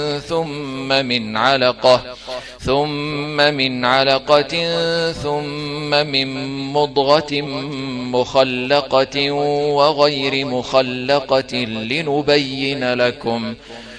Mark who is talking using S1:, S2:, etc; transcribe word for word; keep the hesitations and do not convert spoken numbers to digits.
S1: ثم من علقة ثم من علقة ثم من مضغة مخلقة وغير مخلقة لنبين لكم